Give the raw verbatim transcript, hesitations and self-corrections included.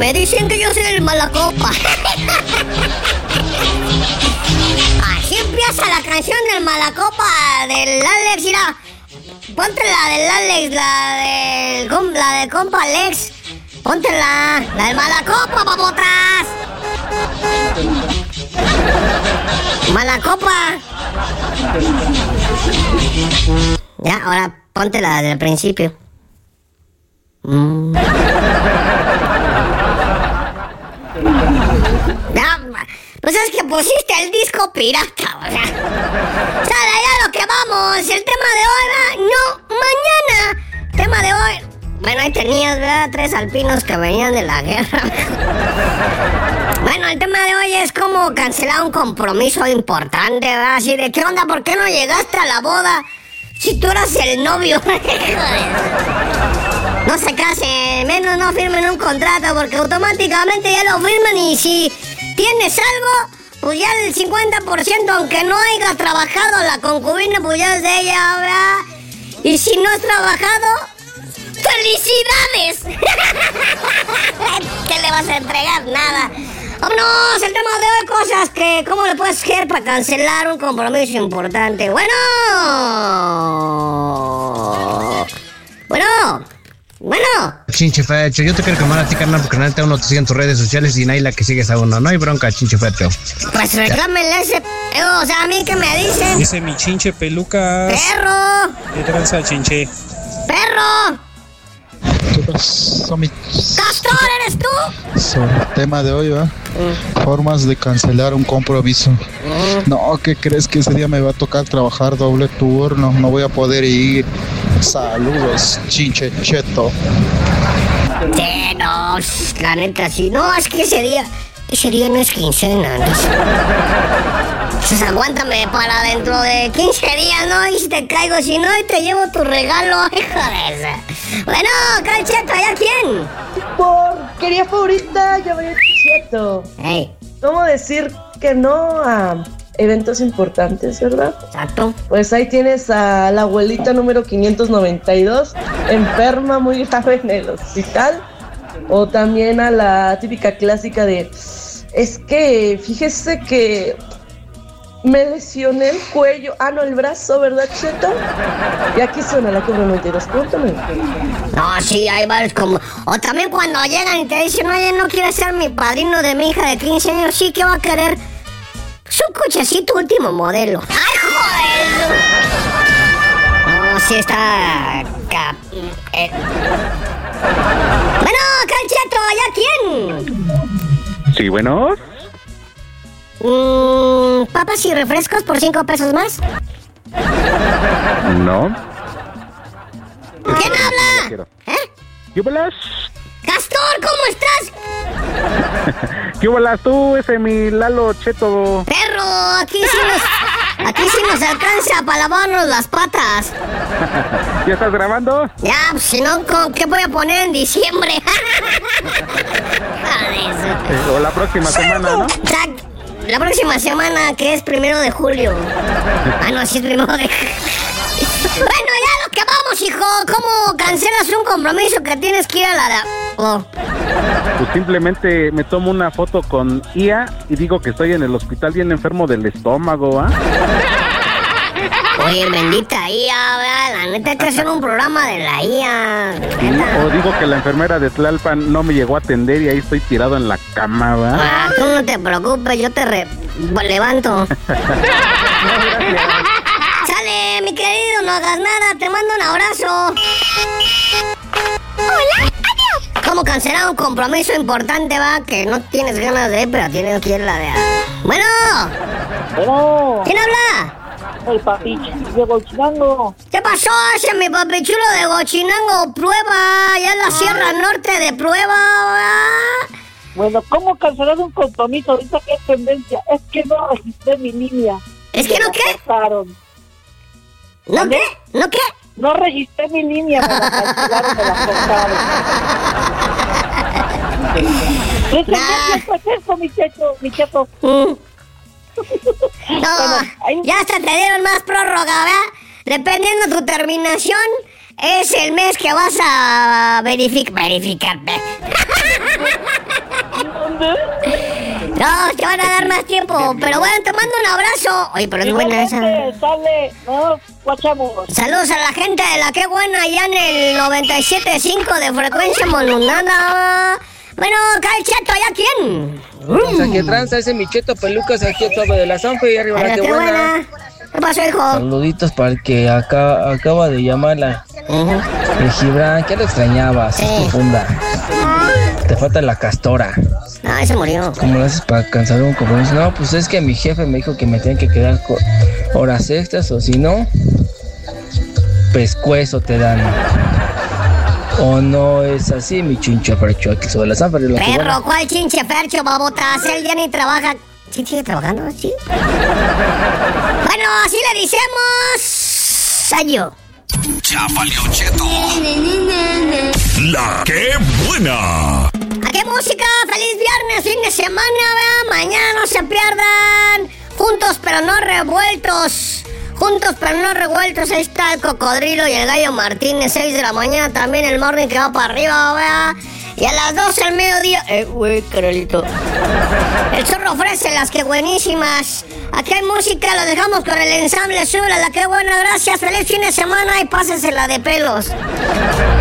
Me dicen que yo soy el Malacopa. Así empieza la canción del Malacopa del Alex, mira. Ponte la del Alex, la del, la del compa Alex. Ponte la, la del Malacopa, papotas. Malacopa. Ya, ahora ponte la del principio. Mm. Ya, pues es que pusiste el disco pirata, o sea. Sale ya lo que vamos. El tema de hoy, ¿verdad? No, mañana. Tema de hoy. Bueno, ahí tenías, ¿verdad? Tres alpinos que venían de la guerra. Bueno, el tema de hoy es cómo cancelar un compromiso importante, ¿verdad? Así de, ¿qué onda? ¿Por qué no llegaste a la boda? Si tú eras el novio. No se casen, menos no firmen un contrato, porque automáticamente ya lo firman y si tienes algo, pues ya el cincuenta por ciento, aunque no haya trabajado la concubina, pues ya es de ella, ¿verdad? Y si no has trabajado, ¡felicidades! ¿Qué le vas a entregar? Nada. Vámonos, el tema de hoy, cosas que, ¿cómo le puedes hacer para cancelar un compromiso importante? Bueno. Bueno. Bueno. Chinche fecho, yo te quiero quemar a ti, carnal, porque neta uno te sigue en tus redes sociales y nadie la que sigues a uno. No hay bronca, chinche fecho. Pues reclámenle ese, o sea, a mí que me dicen. Dice mi chinche pelucas. Perro. ¿Qué tranza, chinche? Perro. ¿Qué pasó, mi... ¡Castor, eres tú! Sobre el tema de hoy, ¿va? Mm. Formas de cancelar un compromiso. Mm. No, ¿qué crees? Que ese día me va a tocar trabajar doble turno? No voy a poder ir. Saludos, chinche cheto. Sí, no, la neta, sí. No, es que ese día, ese día no es quincena, ¿no? Pues aguántame para dentro de quince días, ¿no? Y si te caigo, si no, y te llevo tu regalo, hijo de esa. Bueno, Calcheto, ¿ya quién? Porquería favorita, yo voy a Cheto. Hey. ¿Cómo decir que no a eventos importantes, verdad? Exacto. Pues ahí tienes a la abuelita número quinientos noventa y dos, enferma muy grave en el hospital. O también a la típica clásica de... Es que, fíjese que... me lesioné el cuello, ah no, el brazo, ¿verdad, Cheto? Y aquí suena la Cobra noventa y dos punto nueve. No, sí, hay varios como... O también cuando llegan y te dicen, oye, no quiero ser mi padrino de mi hija de quince años, sí, ¿qué va a querer? Su cochecito último modelo. ¡Ay, joder! No, sí está... Cap... Eh. Bueno, Calcheto, ¿ya quién? Sí, bueno... Mmm, papas y refrescos por cinco pesos más. No. ¿Quién habla? ¿Eh? ¿Qué bolas? Castor, ¿cómo estás? ¿Qué bolas tú, ese mi Lalo Cheto? Perro, aquí sí nos, aquí sí nos alcanza para lavarnos las patas. ¿Ya estás grabando? Ya, pues, si no, ¿qué voy a poner en diciembre? O la próxima semana, ¿no? Exacto. La próxima semana, que es primero de julio. Ah, no, sí es primero de... Bueno, ya lo que vamos, hijo. ¿Cómo cancelas un compromiso que tienes que ir a la... Oh. Pues simplemente me tomo una foto con I A y digo que estoy en el hospital bien enfermo del estómago, ¿ah? Oye, bendita I A, ¿verdad? La neta hay que hacer un programa de la I A. Sí, o digo que la enfermera de Tlalpan no me llegó a atender y ahí estoy tirado en la cama, ¿verdad? Ah, tú no te preocupes, yo te re... levanto. Sale, mi querido, no hagas nada, te mando un abrazo. Hola, adiós. ¿Cómo cancelar un compromiso importante, va? Que no tienes ganas de ir, pero tienes que ir la de... Bueno. Bueno. ¿Quién habla? El papi de Gochinango. ¿Qué pasó ese mi papi chulo de Gochinango? Prueba, ya en la Sierra Norte de Prueba, ¿verdad? Bueno, ¿cómo cancelar un compromiso? Ahorita que es tendencia, es que no registré mi línea. ¿Es que no qué? Cortaron. ¿No qué? ¿No qué? No registré mi línea, me la cancelaron, me la cortaron. ¿Qué tendencia es eso, mi cheto, mi cheto? Mm. No, bueno, ahí... ya hasta te dieron más prórroga, ¿verdad? Dependiendo de tu terminación, es el mes que vas a verific- verificarte. No, te van a dar más tiempo. Pero bueno, te mando un abrazo. Oye, pero es buena esa. Sale, no, guachamos. Saludos a la gente de la que buena allá en el noventa y siete punto cinco de frecuencia modulada. Bueno, acá el Cheto, ¿allá quién? O sea, que tranza ese Micheto Pelucas aquí al suave de la Sanfe y arriba la que buena. buena. ¿Qué pasó, hijo? Saluditos para el que acá, acaba de llamarla. Uh-huh. El Gibran, ¿qué lo extrañabas? Sí. Es tu funda. Te falta la castora. No, ese murió. ¿Cómo lo haces para cancelar un compromiso? No, pues es que mi jefe me dijo que me tenían que quedar horas extras o si no, pescuezo te dan. ¿O no es así, mi chinche fercho? Aquí sobre la Sanfe. Perro, ¿cuál chinche fercho, babotas? Él ya ni trabaja. ¿Sí sigue trabajando? ¿Sí? Bueno, así le decimos. Sayo. Ya valió, Cheto. La que buena. ¿A qué música? Feliz viernes, fin de semana, ¿verdad? Mañana no se pierdan. Juntos pero no revueltos. Juntos pero no revueltos. Ahí está el Cocodrilo y el Gallo Martínez. seis de la mañana también el morning que va para arriba, ¿verdad? Y a las doce del mediodía... Eh, güey, carolito. El Zorro ofrece las que buenísimas. Aquí hay música, lo dejamos con el ensamble. Sube la que buena, gracias. Feliz fin de semana y pásensela de pelos.